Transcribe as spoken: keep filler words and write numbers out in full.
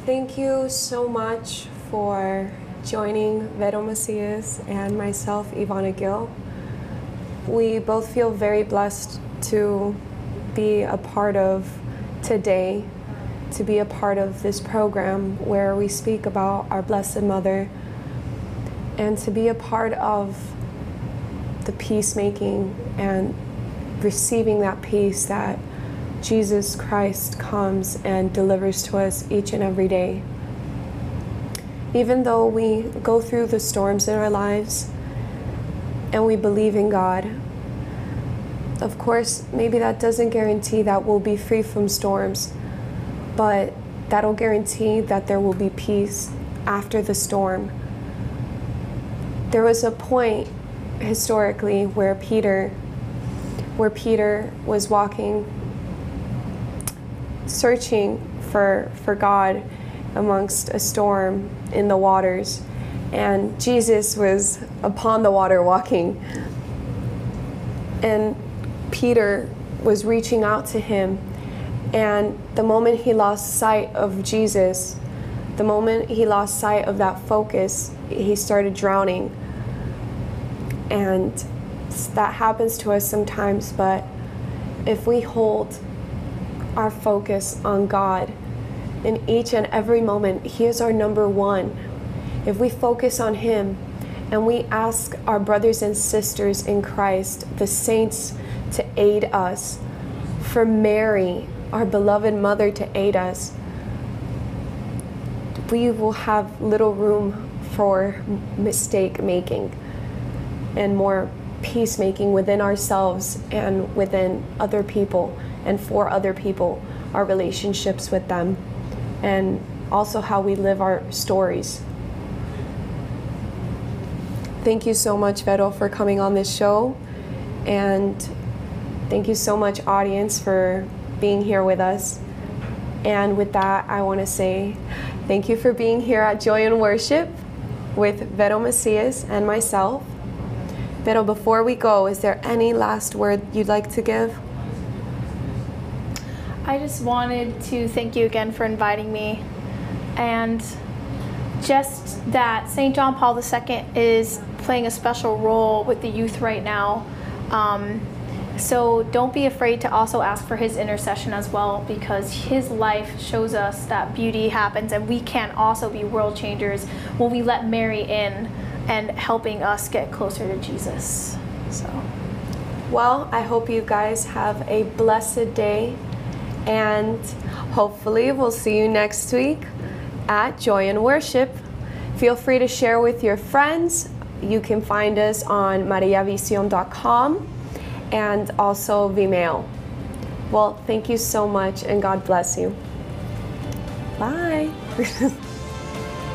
Thank you so much for joining Vero Macias and myself, Ivana Gill. We both feel very blessed to be a part of today, to be a part of this program where we speak about our Blessed Mother, and to be a part of the peacemaking and receiving that peace that Jesus Christ comes and delivers to us each and every day. Even though we go through the storms in our lives and we believe in God, of course, maybe that doesn't guarantee that we'll be free from storms, but that'll guarantee that there will be peace after the storm. There was a point historically where Peter, where Peter was walking, searching for, for God amongst a storm in the waters, and Jesus was upon the water walking, and Peter was reaching out to him, and the moment he lost sight of Jesus, the moment he lost sight of that focus, he started drowning. And that happens to us sometimes, but if we hold our focus on God in each and every moment, He is our number one. If we focus on Him and we ask our brothers and sisters in Christ, the saints, to aid us, for Mary, our beloved mother, to aid us, we will have little room for mistake making and more peacemaking within ourselves and within other people and for other people, our relationships with them, and also how we live our stories. Thank you so much, Vero, for coming on this show, and thank you so much, audience, for being here with us. And with that, I want to say thank you for being here at Joy in Worship with Vero Macias and myself. Vero, before we go, is there any last word you'd like to give? I just wanted to thank you again for inviting me, and just that Saint John Paul the Second is playing a special role with the youth right now. Um, so don't be afraid to also ask for his intercession as well, because his life shows us that beauty happens, and we can also be world changers when we let Mary in and helping us get closer to Jesus. So, well, I hope you guys have a blessed day, and hopefully we'll see you next week at Joy in Worship. Feel free to share with your friends. You can find us on maria vision dot com and also Vimeo. Well, thank you so much, and God bless you. Bye.